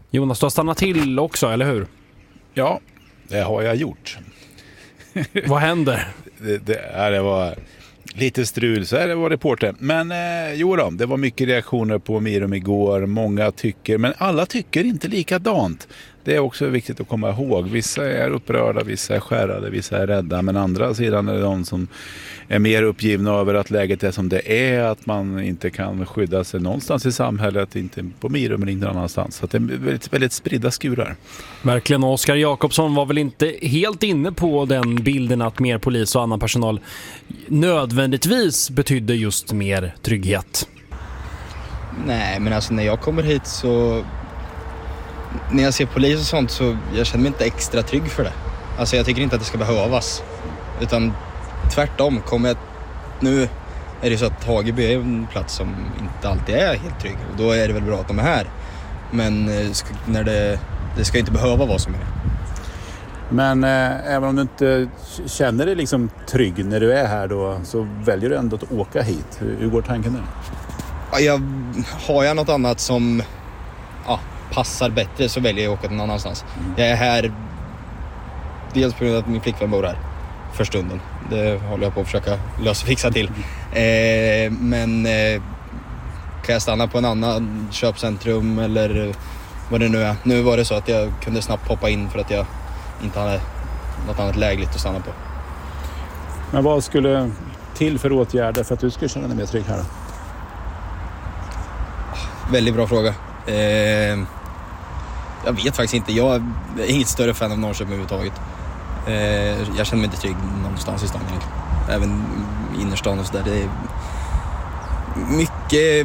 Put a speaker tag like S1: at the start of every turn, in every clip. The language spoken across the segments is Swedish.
S1: Jonas, du har stannat till också, eller hur?
S2: Ja, det har jag gjort.
S1: Vad händer?
S2: Det var lite strul, så det var reporten. Men det var mycket reaktioner på Mirum igår. Många tycker, men alla tycker inte likadant. Det är också viktigt att komma ihåg. Vissa är upprörda, vissa är skärrade, vissa är rädda. Men andra sidan är det de som är mer uppgivna över att läget är som det är. Att man inte kan skydda sig någonstans i samhället, inte på Mirum eller någon annanstans. Så det är väldigt, väldigt spridda skurar.
S1: Verkligen. Oskar Jakobsson var väl inte helt inne på den bilden att mer polis och annan personal nödvändigtvis betydde just mer trygghet.
S3: Nej, men alltså när jag kommer hit så... När jag ser polis och sånt så jag känner mig inte extra trygg för det. Alltså jag tycker inte att det ska behövas. Utan tvärtom kommer jag... Nu är det så att Hageby är en plats som inte alltid är helt trygg. Och då är det väl bra att de är här. Men när det ska inte behöva vara som det är.
S2: Men även om du inte känner dig liksom trygg när du är här då, så väljer du ändå att åka hit. Hur går tanken där?
S3: Har jag något annat som passar bättre så väljer jag att åka någon annanstans. Jag är här dels på grund av att min flickvän bor här för stunden. Det håller jag på att försöka fixa till. Men kan jag stanna på en annan köpcentrum eller vad det nu är. Nu var det så att jag kunde snabbt hoppa in för att jag inte hade något annat lägligt att stanna på.
S2: Men vad skulle till för åtgärder för att du skulle känna dig mer trygg här då?
S3: Väldigt bra fråga. Jag vet faktiskt inte. Jag är inget större fan av Norrköping överhuvudtaget. Jag känner mig inte trygg någonstans i stan egentligen. Även i innerstan och sådär. Det är mycket...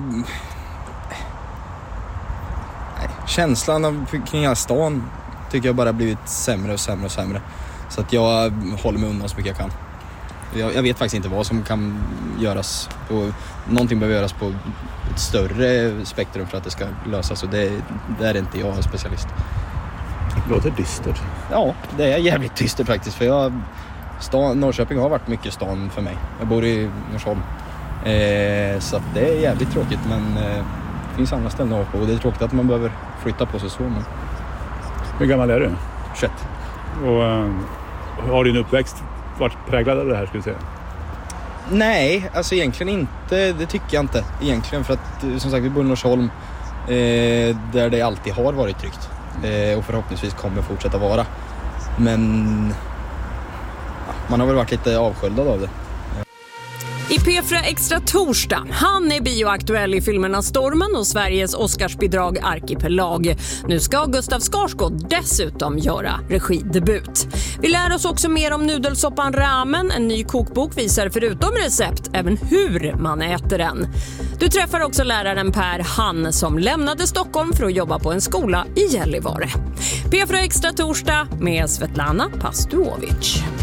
S3: känslan av kring hela stan tycker jag bara blivit sämre och sämre och sämre. Så att jag håller mig undan så mycket jag kan. Jag vet faktiskt inte vad som kan göras. Någonting behöver göras på ett större spektrum för att det ska lösas. Och där är inte jag specialist.
S2: Det låter dystert.
S3: Ja, det är jävligt dystert faktiskt. För Norrköping har varit mycket stan för mig. Jag bor i Norsholm. Så att det är jävligt tråkigt. Men det finns andra ställen att på. Och det är tråkigt att man behöver flytta på sig så. Men...
S2: Hur gammal är du?
S3: 21.
S2: Och har din uppväxt varit präglad av det här, skulle du säga?
S3: Nej, alltså egentligen inte. Det tycker jag inte egentligen. För att som sagt, vi bor i Norsholm där det alltid har varit tryggt. Och förhoppningsvis kommer fortsätta vara. Men man har väl varit lite avsköldad av det.
S4: I P4 Extra torsdag. Han är bioaktuell i filmerna Stormen och Sveriges Oscarsbidrag Arkipelag. Nu ska Gustav Skarsgård dessutom göra regidebut. Vi lär oss också mer om nudelsoppan ramen. En ny kokbok visar förutom recept även hur man äter den. Du träffar också läraren Per Han som lämnade Stockholm för att jobba på en skola i Gällivare. P4 Extra torsdag med Svetlana Pastuovic.